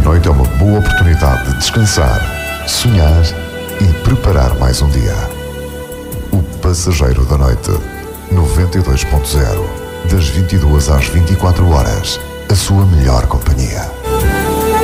noite é uma boa oportunidade de descansar, sonhar e preparar mais um dia. O Passageiro da Noite, 92.0, das 22 às 24 horas, a sua melhor companhia.